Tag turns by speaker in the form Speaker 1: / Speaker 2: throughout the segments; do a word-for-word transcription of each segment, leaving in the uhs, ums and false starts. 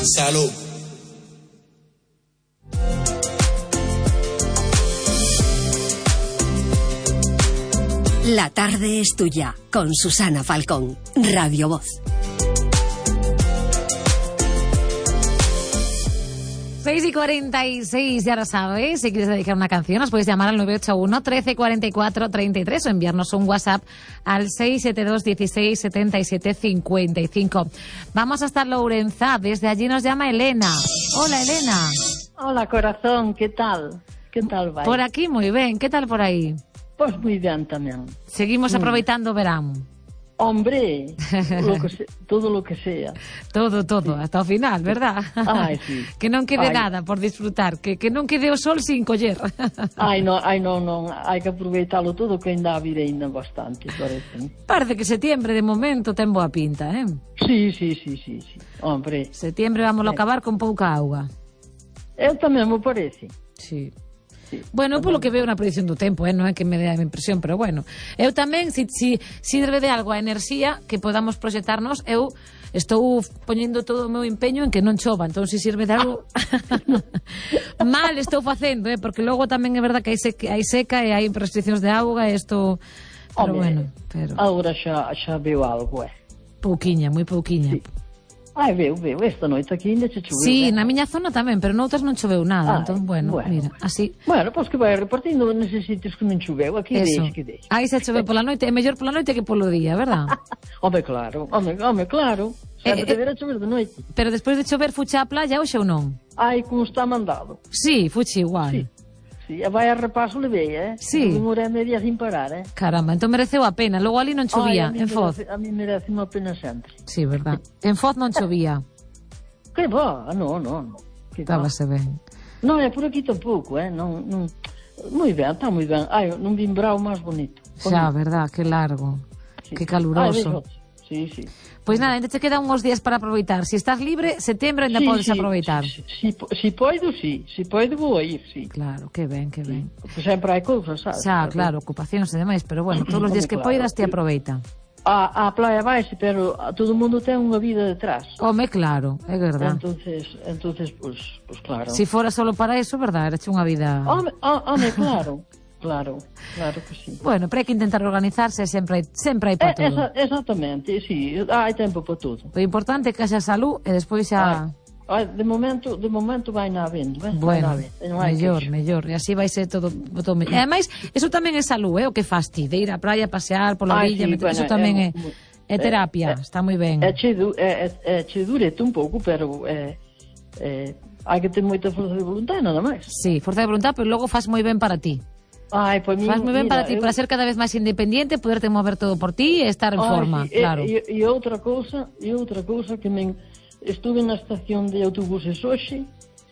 Speaker 1: Salud.
Speaker 2: La tarde es tuya, con Susana Falcón, Radio Voz.
Speaker 3: seis y cuarenta y seis, ya lo sabes. Si quieres dedicar una canción, nos puedes llamar al nueve ocho uno, trece, cuarenta y cuatro, treinta y tres o enviarnos un WhatsApp al seis siete dos, dieciséis, setenta y siete, cincuenta y cinco. Vamos hasta Lourençá. Desde allí nos llama Elena. Hola, Elena.
Speaker 4: Hola, corazón. ¿Qué tal? ¿Qué tal va?
Speaker 3: Por aquí muy bien. ¿Qué tal por ahí?
Speaker 4: Pues muy bien también.
Speaker 3: Seguimos aproveitando verano.
Speaker 4: Hombre, lo que se, todo lo que sea.
Speaker 3: Todo, todo,
Speaker 4: sí.
Speaker 3: Hasta o final, verdad?
Speaker 4: Ai, sí.
Speaker 3: Que non quede
Speaker 4: Ai.
Speaker 3: nada por disfrutar, que, que non quede o sol sin coller.
Speaker 4: Ai, non, ai, non, non, hai que aproveitalo todo, que ainda a vir ainda bastante, parece.
Speaker 3: Parece que setiembre, de momento, ten boa pinta, eh?
Speaker 4: Sí, sí, sí, sí, sí. Hombre.
Speaker 3: Setiembre vamos a acabar con pouca auga.
Speaker 4: Eu tamén me parece.
Speaker 3: Sí.
Speaker 4: Sí,
Speaker 3: bueno, polo que veo na predicción do tempo, eh, non é que me dé a impresión, pero bueno, eu tamén, si, si sirve de algo a enerxía que podamos proxectarnos, eu estou poñendo todo o meu empeño en que non chova, entón se si sirve de algo mal estou facendo, eh, porque logo tamén é verdad que hai seca, hai seca e hai restriccións de auga e isto, pero
Speaker 4: Home,
Speaker 3: bueno, pero
Speaker 4: agora xa, xa veo algo, eh.
Speaker 3: pouquiña, moi pouquiña.
Speaker 4: Sí. Ai, veo, veo, esta noite aquí ainda che choveu.
Speaker 3: Sí,
Speaker 4: eh?
Speaker 3: na miña zona tamén, pero noutras non choveu nada.
Speaker 4: Ai,
Speaker 3: Entón, bueno,
Speaker 4: bueno,
Speaker 3: mira,
Speaker 4: bueno.
Speaker 3: así.
Speaker 4: Bueno, pois pues que vai repartindo neses sitios que non choveu. Aquí
Speaker 3: Eso.
Speaker 4: deixe, que deixe.
Speaker 3: Aí se chove pola noite, é mellor pola noite que polo día, verdad?
Speaker 4: Home, claro, home, home, claro.
Speaker 3: Eh,
Speaker 4: Sempre
Speaker 3: eh,
Speaker 4: deberá chover de noite.
Speaker 3: Pero despois de chover fuche á playa hoxe ou non?
Speaker 4: Ai, como está mandado.
Speaker 3: Sí, fuche igual.
Speaker 4: Sí. Sí, vai a repaso levei, eh?
Speaker 3: Sí.
Speaker 4: Unha hora e media sin parar, eh?
Speaker 3: Caramba, entón mereceu a pena. Logo ali non chovía,
Speaker 4: Ai, a mí
Speaker 3: en Foz.
Speaker 4: merece, a mí merece unha pena sempre.
Speaker 3: Sí, verdad. En Foz non chovía.
Speaker 4: Que va, non, non. Que va.
Speaker 3: Estábase ben.
Speaker 4: Non, é por aquí tampouco, eh? Non, non... Moi ben, está moi ben. Ai, non vim brao máis bonito.
Speaker 3: Xa, verdad, que largo.
Speaker 4: Sí.
Speaker 3: Que caluroso.
Speaker 4: Ai, sí, sí.
Speaker 3: Pois nada, ainda te quedan uns días para aproveitar. Si estás libre, setembro ainda
Speaker 4: sí,
Speaker 3: podes
Speaker 4: sí,
Speaker 3: aproveitar.
Speaker 4: Si, si, si poido, sí. Si poido, vou a ir, sí.
Speaker 3: Claro, que ben, que ben.
Speaker 4: Porque sempre hai cousas, sabes?
Speaker 3: Xa, claro, ocupacións e demais, pero bueno, todos os días que
Speaker 4: Claro.
Speaker 3: poidas te aproveita.
Speaker 4: A, a playa baixe, pero a, todo o mundo ten unha vida detrás.
Speaker 3: Home, claro, é verdad.
Speaker 4: Entonces, entonces, pues, pues claro.
Speaker 3: Si fora solo para eso, verdad, erache unha vida...
Speaker 4: Home, home, claro. Claro, claro que sí.
Speaker 3: Bueno, pero hai que intentar organizarse, sempre hai, sempre hai para
Speaker 4: Eh,
Speaker 3: todo.
Speaker 4: esa, exactamente, sí, hai tempo para todo.
Speaker 3: O importante é que haxa salud e despois xa...
Speaker 4: Ai, de momento, de momento vai na vendo, eh?
Speaker 3: Bueno,
Speaker 4: vai na vendo, non hai
Speaker 3: mellor,
Speaker 4: queixo.
Speaker 3: mellor, e así vai ser todo, todo mellor. E ademais, eso tamén é salud, eh, o que fas ti, de ir á praia, pasear pola
Speaker 4: Ai,
Speaker 3: villa,
Speaker 4: sí,
Speaker 3: meter,
Speaker 4: bueno,
Speaker 3: eso tamén é,
Speaker 4: é,
Speaker 3: é terapia,
Speaker 4: é,
Speaker 3: está moi ben.
Speaker 4: É che, du, é, é, é che durete un pouco, pero é, é, hai que ter moita forza de voluntade, nada máis.
Speaker 3: Sí, forza de voluntad, pero logo fas moi ben para ti.
Speaker 4: Ai, pois
Speaker 3: Faz moi ben
Speaker 4: mira,
Speaker 3: para ti,
Speaker 4: eu...
Speaker 3: para ser cada vez máis independiente, poderte mover todo por ti e estar en
Speaker 4: Ai,
Speaker 3: forma,
Speaker 4: sí,
Speaker 3: claro.
Speaker 4: E, e, e outra cousa, e outra cousa que me estuve na estación de autobuses hoxe,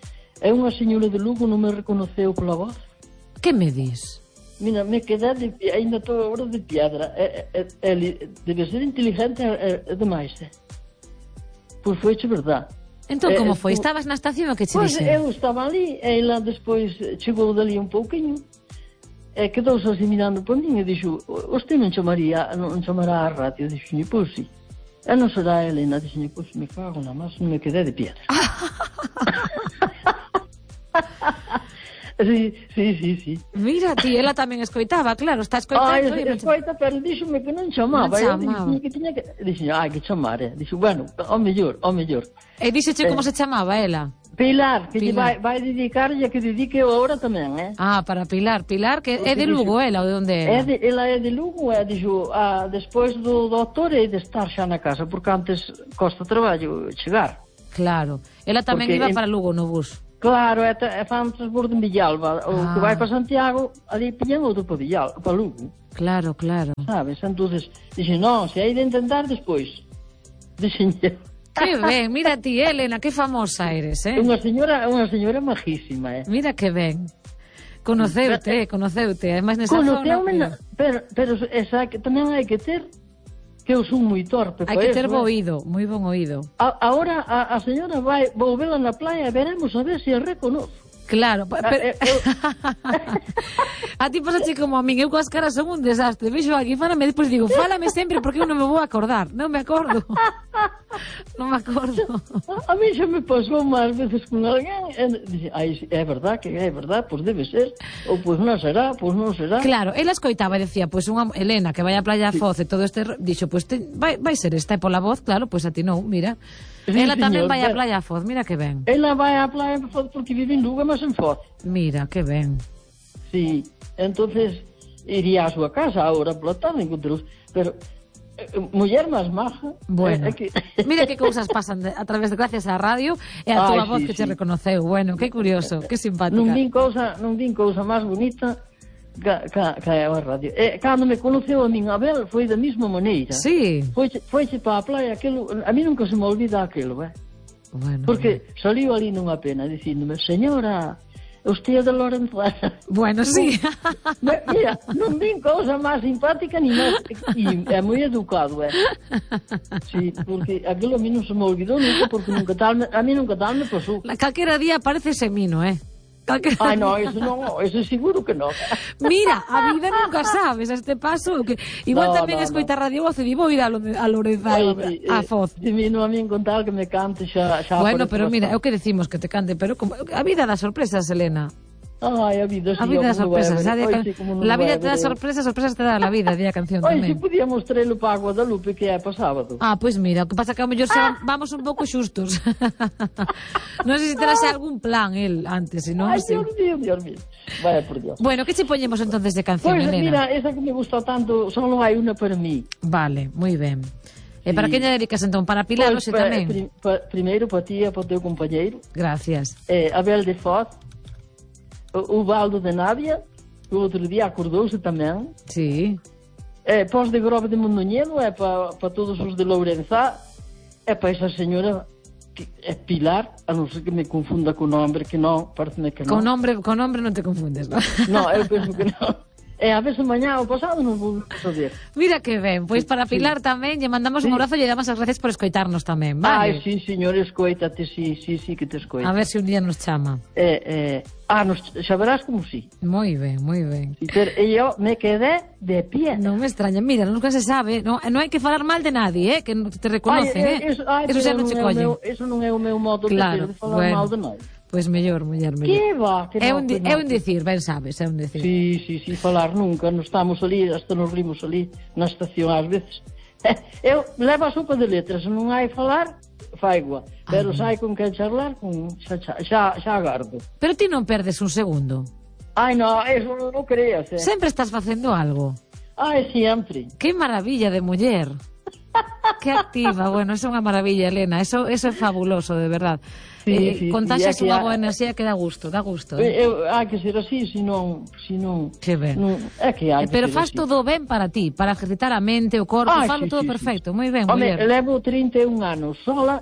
Speaker 4: e unha señora de Lugo non me reconoceu pola voz.
Speaker 3: Que me dis?
Speaker 4: Mira, me quedé de, ainda estou agora de piedra. É, é, é, debe ser inteligente é, é demais, eh? Pois foi che verdad.
Speaker 3: Entón, como
Speaker 4: Eh,
Speaker 3: foi?
Speaker 4: tu-
Speaker 3: Estabas na estación ou que che
Speaker 4: Pois
Speaker 3: dixeron?
Speaker 4: eu estaba ali, e ela despois chegou dali un pouquinho, e quedou así mirando por mí e dixo, "Usted non chamaría, non chamará a radio?" Dixo, "Pois sí." E non será Elena, dixo, "Pois me cago na más, non me quedé de piedra." Sí, sí, sí, sí.
Speaker 3: Mira, ti, ela tamén escoitaba, claro, está
Speaker 4: Ai,
Speaker 3: escoitando. e non che-
Speaker 4: escoita, pero díxome que non chamaba.
Speaker 3: Non
Speaker 4: Eu
Speaker 3: chamaba.
Speaker 4: dixo que tiña que... Dixo, ai, que chamar, eh. Dixo, bueno, ao mellor, ao mellor.
Speaker 3: E díxeche como
Speaker 4: Eh.
Speaker 3: se chamaba ela?
Speaker 4: Pilar, que lle
Speaker 3: Pilar.
Speaker 4: vai, vai dedicarlle que dedique eu agora tamén, eh.
Speaker 3: Ah, para Pilar, Pilar, que é de
Speaker 4: Porque
Speaker 3: Lugo,
Speaker 4: dixo-
Speaker 3: ela, ou de onde
Speaker 4: É
Speaker 3: era?
Speaker 4: de, ela é de Lugo, é, dixo, ah, despois do doutor é de estar xa na casa, porque antes costa traballo chegar.
Speaker 3: Claro, ela tamén
Speaker 4: Porque
Speaker 3: iba
Speaker 4: en-
Speaker 3: para Lugo no bus.
Speaker 4: Claro, é, é fan transbordo en Villalba, o
Speaker 3: Ah.
Speaker 4: que vai para Santiago, ali pillan outro para Villalba, para Lugo,
Speaker 3: Claro, claro.
Speaker 4: sabes? Entonces, dixen, non, se hai de intentar despois. Dixen,
Speaker 3: Que ben, mira ti, Elena, que famosa eres, eh?
Speaker 4: unha señora, unha señora majísima, eh.
Speaker 3: Mira que ben. Conoceute, eh, conoceute, además nesa zona.
Speaker 4: Conoceume,
Speaker 3: Pero...
Speaker 4: na- pero, pero esa, que tamén hai que ter, que eu son moi torpe.
Speaker 3: Hai
Speaker 4: pa
Speaker 3: que
Speaker 4: eso,
Speaker 3: ter bo
Speaker 4: eh.
Speaker 3: oído, moi bon oído.
Speaker 4: A, ahora a, a señora vai volvela na playa e veremos a ver se a reconozo.
Speaker 3: Claro, pa-
Speaker 4: Ah,
Speaker 3: pero...
Speaker 4: eh, eu-
Speaker 3: A ti pasache como a min, eu coas caras son un desastre. Vexo aquí, fálame, depois digo, fálame sempre porque eu non me vou acordar, non me acordo. Non me acordo.
Speaker 4: A mí xa me pasou máis veces con alguén e dixe, ai, é verdad, que é verdad, pois debe ser, ou pois non será, pois non será.
Speaker 3: Claro, ela escoitaba e decía, pois unha Elena que vai a Playa Foz e todo este, dixo, pois te, vai, vai ser esta, e pola voz, claro, pois atinou, mira.
Speaker 4: Sí,
Speaker 3: Ela tamén
Speaker 4: señor,
Speaker 3: vai a
Speaker 4: pero-
Speaker 3: Playa Foz, mira que ben.
Speaker 4: Ela vai á playa porque vive en Lugo, mas en Foz.
Speaker 3: Mira, que ben.
Speaker 4: Sí, entonces iría á súa casa ahora pola tarde, encontros, pero eh, muller máis maja.
Speaker 3: Bueno,
Speaker 4: é que...
Speaker 3: mira que cousas pasan de, a través de gracias á radio e a túa
Speaker 4: Ai,
Speaker 3: voz
Speaker 4: sí,
Speaker 3: que che
Speaker 4: sí.
Speaker 3: reconoceu. Bueno, que curioso, que simpática.
Speaker 4: non vin cousa, non vin cousa máis bonita ca, ca, ca a radio. E cando me conoceu a min Abel foi da mesma maneira.
Speaker 3: Sí.
Speaker 4: Foi foiche para a playa, aquilo, a mí nunca se me olvida aquilo, eh?
Speaker 3: Bueno.
Speaker 4: Porque saliu ali nunha pena dicíndome, señora, usted é de Lorenzana.
Speaker 3: Bueno, sí.
Speaker 4: Me- Mira, non vin cousa máis simpática ni máis, e é moi educado, eh? Sí, porque aquilo a mí non se me olvidou nunca, porque nunca tal, me- a mí nunca tal me pasou.
Speaker 3: La calquera día aparece ese mino, eh. Calquera...
Speaker 4: Ai, non, eso non, eso seguro que non.
Speaker 3: Mira, a vida nunca sabes, a este paso que igual
Speaker 4: No,
Speaker 3: tamén
Speaker 4: no,
Speaker 3: escoita Radio Voz e di vou ir a, Lo- a Lorenzana,
Speaker 4: Ai,
Speaker 3: a
Speaker 4: eh,
Speaker 3: Foz.
Speaker 4: Si vino a min contar que me cante xa, xa
Speaker 3: Bueno,
Speaker 4: aparece
Speaker 3: pero mira, é
Speaker 4: bastante.
Speaker 3: o que decimos que te cante, pero como, a vida dá sorpresas, Elena.
Speaker 4: Ai, a vida, sí,
Speaker 3: A vida dá
Speaker 4: como non vai
Speaker 3: sorpresas,
Speaker 4: haber-
Speaker 3: a día
Speaker 4: Ai,
Speaker 3: can...
Speaker 4: sí, como non
Speaker 3: la
Speaker 4: vai
Speaker 3: vida te dá
Speaker 4: haber-
Speaker 3: sorpresas, sorpresas te dá la vida, día canción
Speaker 4: Ai, si
Speaker 3: tamén.
Speaker 4: podíamos traerlo para a Guadalupe, que é para sábado.
Speaker 3: Ah, pois pues mira, o que pasa que ao mellor xa vamos un pouco xustos. Non sei se terá xa algún plan el antes, se non
Speaker 4: Ai,
Speaker 3: sei.
Speaker 4: Dios mío, Dios mío. Vaya por Dios.
Speaker 3: Bueno, que che poñemos entonces de canción,
Speaker 4: Pois,
Speaker 3: Elena?
Speaker 4: mira, esa que me gusta tanto, solo hai unha para mí.
Speaker 3: Vale, moi ben. E
Speaker 4: Sí.
Speaker 3: para que lle dedicas entón? Para Pilar,
Speaker 4: Pois,
Speaker 3: hoxe
Speaker 4: pa-
Speaker 3: tamén?
Speaker 4: pri- pa- primeiro para ti e para o teu compañeiro,
Speaker 3: Gracias.
Speaker 4: eh, Abel de Foz, o, o Valdo de Navia, que o outro día acordouse tamén,
Speaker 3: Sí.
Speaker 4: eh, pós de Grove de Mondoñedo, é para pa todos os de Lourenzá, é para esa señora que é Pilar, a non ser que me confunda co nome, que non, parece que
Speaker 3: Con
Speaker 4: non.
Speaker 3: nombre, con nombre non te confundes, non?
Speaker 4: Non, eu penso que non. E a veces mañá ou pasado non vou saber.
Speaker 3: Mira que ben, pois para Pilar tamén lle mandamos un
Speaker 4: Sí.
Speaker 3: abrazo e lle damos as gracias por escoitarnos tamén, vale?
Speaker 4: Ai, sí, señor, escoítate, sí, sí, sí, que te escoito.
Speaker 3: A ver se un día nos chama.
Speaker 4: Eh, eh, ah, nos, xa verás como sí.
Speaker 3: Moi ben, moi ben.
Speaker 4: Sí, pero eu me quedé de pie.
Speaker 3: Non me extraña, mira, nunca se sabe, non, non hai que falar mal de nadie, eh, que non te reconocen,
Speaker 4: Ai,
Speaker 3: eh?
Speaker 4: Eso, ai,
Speaker 3: Eso xa
Speaker 4: pero
Speaker 3: non che
Speaker 4: é o
Speaker 3: collen.
Speaker 4: meu- Eso non é o meu modo
Speaker 3: Claro,
Speaker 4: de, de falar
Speaker 3: bueno.
Speaker 4: mal de nada.
Speaker 3: Pois mellor, muller, mellor.
Speaker 4: Que va, que
Speaker 3: É
Speaker 4: non,
Speaker 3: un, di,
Speaker 4: que non,
Speaker 3: é un
Speaker 4: que-
Speaker 3: dicir, ben sabes, é un dicir.
Speaker 4: Sí, sí, sí, falar nunca, non estamos ali, hasta nos rimos ali na estación ás veces. Eu levo a sopa de letras, non hai falar, faigua, pero
Speaker 3: Ah,
Speaker 4: sai con quen charlar, con, xa, xa, xa, xa agardo.
Speaker 3: Pero ti non perdes un segundo.
Speaker 4: Ai, no, eso non o creas, eh.
Speaker 3: Sempre estás facendo algo.
Speaker 4: Ai, sempre.
Speaker 3: Que maravilla de muller. Que activa, bueno, eso é unha maravilla, Elena, eso, eso é fabuloso, de verdad.
Speaker 4: Sí,
Speaker 3: eh,
Speaker 4: sí,
Speaker 3: contaxas
Speaker 4: sí, é que
Speaker 3: unha
Speaker 4: a-
Speaker 3: boa enerxía que dá gusto, dá gusto. Eh?
Speaker 4: Eu, hai que ser así, senón, senón,
Speaker 3: Que ben.
Speaker 4: non, é que hai
Speaker 3: Eh,
Speaker 4: que
Speaker 3: Pero
Speaker 4: ser
Speaker 3: faz
Speaker 4: así.
Speaker 3: todo ben para ti, para ejercitar a mente, o corpo,
Speaker 4: Ah,
Speaker 3: falo
Speaker 4: sí,
Speaker 3: todo
Speaker 4: sí,
Speaker 3: perfecto,
Speaker 4: sí.
Speaker 3: moi ben,
Speaker 4: Home,
Speaker 3: muller.
Speaker 4: levo trinta e un anos sola,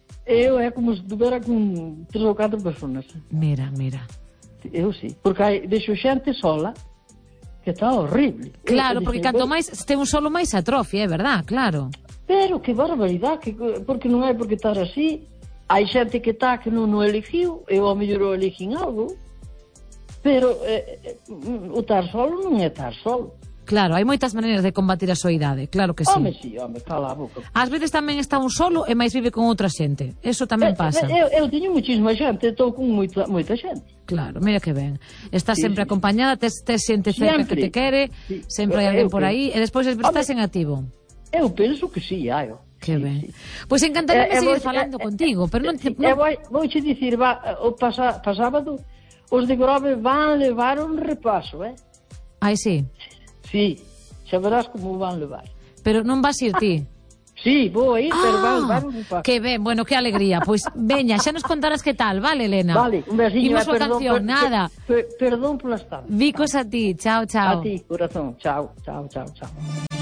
Speaker 4: eu é como se estuvera con tres ou catro personas.
Speaker 3: Mira, mira.
Speaker 4: Eu sí, porque hai, deixo xente sola, que está horrible.
Speaker 3: Claro,
Speaker 4: Eu
Speaker 3: porque
Speaker 4: dixen,
Speaker 3: canto
Speaker 4: "Pero-
Speaker 3: máis te un solo máis atrofia, é verdad, claro.
Speaker 4: Pero que barbaridade, que, porque non é porque estar así. Hai xente que está que non o eligiu, eu ao mellor o elixin algo, pero eh, eh, o estar solo non é estar solo.
Speaker 3: Claro, hai moitas maneiras de combatir a soidade, claro que sí.
Speaker 4: Home, sí, home, cala a boca.
Speaker 3: Ás veces tamén está un solo e máis vive con outra xente. Eso tamén pasa.
Speaker 4: Eu, eu teño muchísima xente, estou con moita, moita xente.
Speaker 3: Claro, mira que ben. Estás
Speaker 4: Sí,
Speaker 3: sempre
Speaker 4: sí.
Speaker 3: acompañada, tes, tes xente cerca que te
Speaker 4: Sempre.
Speaker 3: quere,
Speaker 4: Sí.
Speaker 3: sempre hai
Speaker 4: Eu-
Speaker 3: alguén
Speaker 4: eu
Speaker 3: por
Speaker 4: penso.
Speaker 3: aí, e despois estás en activo.
Speaker 4: Eu penso que sí, hai.
Speaker 3: Que
Speaker 4: sí,
Speaker 3: ben.
Speaker 4: sí.
Speaker 3: Pois encantaría
Speaker 4: Eh, eh,
Speaker 3: seguir
Speaker 4: vou-
Speaker 3: falando
Speaker 4: eh,
Speaker 3: contigo, pero non te...
Speaker 4: Eh,
Speaker 3: Non...
Speaker 4: vou, vou che dicir, va, o pasa, pa sábado, os de Grove van levar un repaso, eh?
Speaker 3: Ai, sí.
Speaker 4: Sí, xa verás como o van levar.
Speaker 3: Pero non vas ir ti.
Speaker 4: Sí, vou ir, pero van levar
Speaker 3: Ah,
Speaker 4: un repaso.
Speaker 3: que ben, bueno, que alegría. Pois veña, xa nos contarás que tal, vale, Elena?
Speaker 4: Vale, un besiño,
Speaker 3: Imos
Speaker 4: eh,
Speaker 3: coa
Speaker 4: perdón,
Speaker 3: canción,
Speaker 4: per-
Speaker 3: nada.
Speaker 4: per- perdón polas tardes.
Speaker 3: Vicos a ti, chao, chao.
Speaker 4: A ti, corazón, chao, chao, chao, chao.